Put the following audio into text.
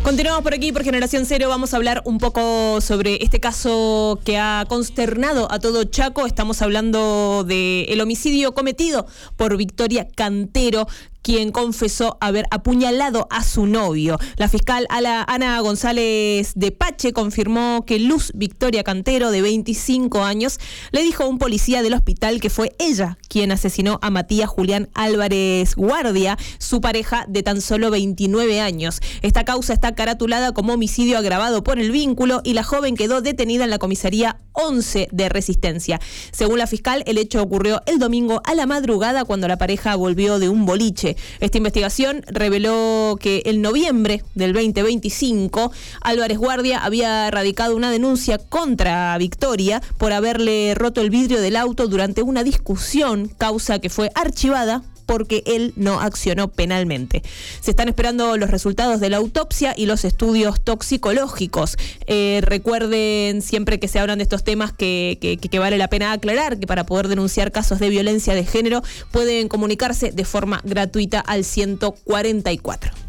Continuamos por aquí por Generación Cero. Vamos a hablar un poco sobre este caso que ha consternado a todo Chaco. Estamos hablando del homicidio cometido por Victoria Cantero, quien confesó haber apuñalado a su novio. La fiscal Ana González de Pache confirmó que Luz Victoria Cantero, de 25 años, le dijo a un policía del hospital que fue ella quien asesinó a Matías Julián Álvarez Guardia, su pareja de tan solo 29 años. Esta causa está caratulada como homicidio agravado por el vínculo y la joven quedó detenida en la comisaría 11 de Resistencia. Según la fiscal, el hecho ocurrió el domingo a la madrugada cuando la pareja volvió de un boliche. Esta investigación reveló que en noviembre del 2025, Álvarez Guardia había radicado una denuncia contra Victoria por haberle roto el vidrio del auto durante una discusión, causa que fue archivada porque él no accionó penalmente. Se están esperando los resultados de la autopsia y los estudios toxicológicos. Recuerden siempre que se hablan de estos temas que vale la pena aclarar que para poder denunciar casos de violencia de género pueden comunicarse de forma gratuita al 144.